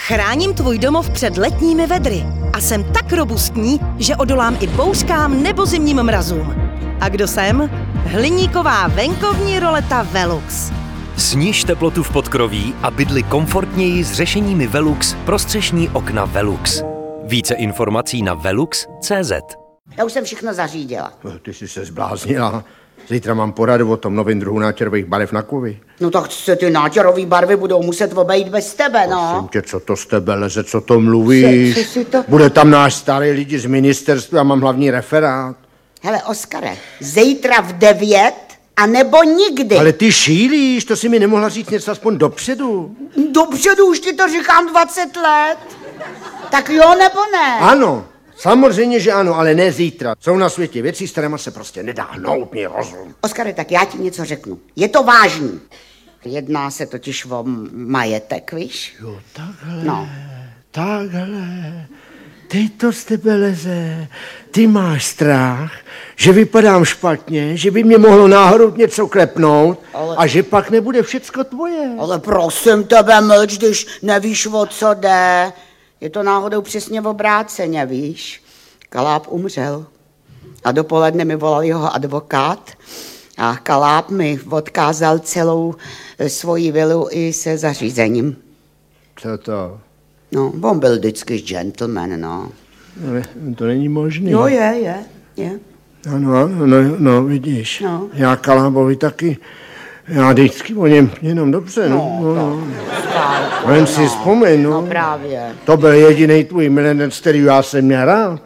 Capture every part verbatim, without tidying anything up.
Chráním tvůj domov před letními vedry a jsem tak robustní, že odolám i bouřkám nebo zimním mrazům. A kdo jsem? Hliníková venkovní roleta Velux. Sniž teplotu v podkroví a bydli komfortněji s řešeními Velux pro střešní okna Velux. Více informací na velux tečka cé zet. Já už jsem všechno zařídila. Ty jsi se zbláznila. Zítra mám poradu o tom novém druhu nátěrových barev na kovy. No tak se ty nátěrové barvy budou muset obejít bez tebe, no. Prosím tě, co to z tebe leze, co to mluvíš? Co, co si to... Bude tam náš starý lidi z ministerstva a mám hlavní referát. Hele, Oskare, zítra v devět a nebo nikdy. Ale ty šílíš, to si mi nemohla říct něco aspoň dopředu. Dopředu už ti to říkám dvacet let. Tak jo nebo ne? Ano, samozřejmě, že ano, ale ne zítra. Jsou na světě věci, s kterýma se prostě nedá hnout rozum. Oskare, tak já ti něco řeknu. Je to vážný. Jedná se totiž o majetek, víš? Jo, takhle, no. takhle. Ty to z tebe leze. Ty máš strach, že vypadám špatně, že by mě mohlo náhodou něco klepnout ale... a že pak nebude všecko tvoje. Ale prosím tebe, mlč, když nevíš, o co jde. Je to náhodou přesně v obráceně, víš? Kaláb umřel a dopoledne mi volal jeho advokát a Kaláb mi odkázal celou svoji vilu i se zařízením. Co to? No, on byl vždycky gentleman, no. Ale to není možné. Jo, je, je, je. Ano, ano, no, no vidíš. No. Já Kalábovi taky, já vždycky o něm jenom dobře, no. no, no. Stálko, Jen no. si vzpomeň, no. No právě. To byl jedinej tvůj milenec, který já jsem měl rád.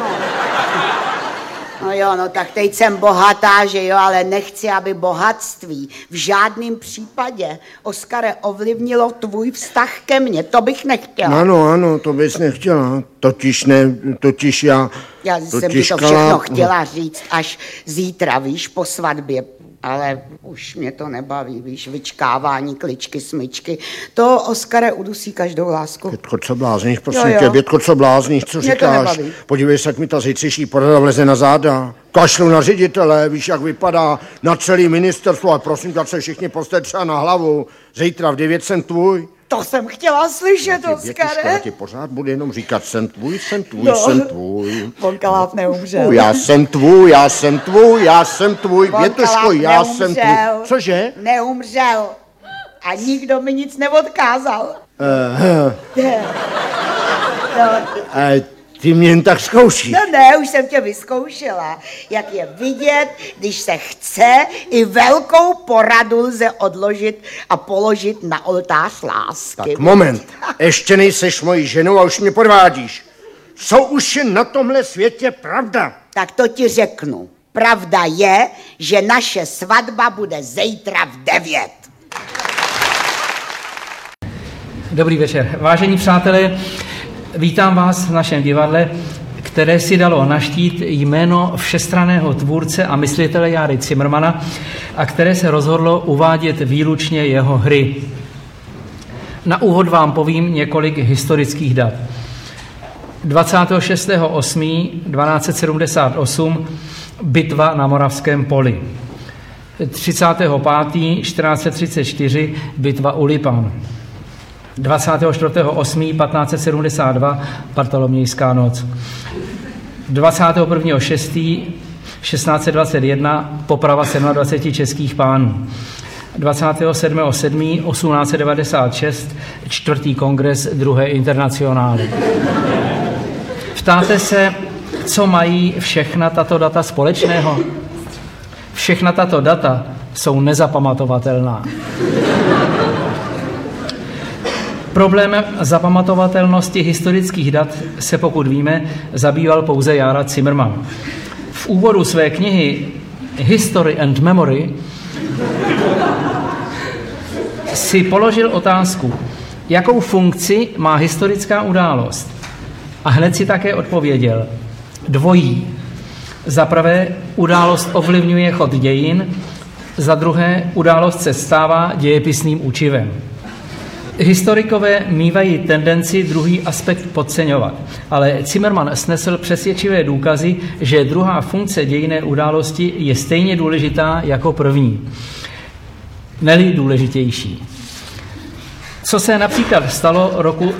No jo, no tak teď jsem bohatá, že jo, ale nechci, aby bohatství v žádném případě, Oskare, ovlivnilo tvůj vztah ke mně, to bych nechtěla. Ano, ano, to bys nechtěla, totiž ne, totiž já... Já jsem totiž ti to Kalá... všechno chtěla říct až zítra, víš, po svatbě, ale už mě to nebaví, víš, vyčkávání, kličky, smyčky, to, Oskare, udusí každou lásku. Bětko, co blázníš, prosím jo, jo. tě, Bětko, co blázníš, co Mě říkáš? Podívej se, jak mi ta zítřejší porada vleze na záda. Kašlu na ředitele, víš, jak vypadá na celý ministerstvo, ale prosím tě, se všichni postaví třeba na hlavu. Zítra v devět jsem tvůj. To jsem chtěla slyšet, Oskare. Já ti pořád budu jenom říkat, jsem tvůj, jsem tvůj, no. jsem tvůj. On Kaláb neumřel. Já jsem tvůj, já jsem tvůj, já jsem tvůj, Bětuško, já neumřel. jsem tvůj. Cože? Neumřel. A nikdo mi nic neodkázal. Uh, no. uh, ty mě jen tak zkoušíš. No ne, už jsem tě vyzkoušela. Jak je vidět, když se chce, i velkou poradu lze odložit a položit na oltář lásky. Tak moment, ještě nejseš mojí ženou a už mě podvádíš. Co už je na tomhle světě pravda? Tak to ti řeknu. Pravda je, že naše svatba bude zítra v devět. Dobrý večer. Vážení přátelé, vítám vás v našem divadle, které si dalo na štít jméno všestranného tvůrce a myslitele Járy Cimrmana a které se rozhodlo uvádět výlučně jeho hry. Na úvod vám povím několik historických dat. dvacátého šestého osmého dvanáct set sedmdesát osm bitva na Moravském poli. třicátého pátého čtrnáct set třicet čtyři bitva u Lipan. dvacátého čtvrtého osmého patnáct set sedmdesát dva Bartolomějská noc. dvacátého prvního šestého šestnáct set dvacet jedna poprava dvaceti sedmi českých pánů. dvacátého sedmého sedmého osmnáct set devadesát šest čtvrtý kongres druhé internacionály. Ptáte se, co mají všechna tato data společného? Všechna tato data jsou nezapamatovatelná. Problémem zapamatovatelnosti historických dat se, pokud víme, zabýval pouze Jára Cimrman. V úvodu své knihy History and Memory si položil otázku, jakou funkci má historická událost. A hned si také odpověděl. Dvojí. Za prvé, událost ovlivňuje chod dějin, za druhé, událost se stává dějepisným učivem. Historikové mívají tendenci druhý aspekt podceňovat, ale Cimrman snesl přesvědčivé důkazy, že druhá funkce dějinné události je stejně důležitá jako první. Ne-li důležitější. Co se například stalo roku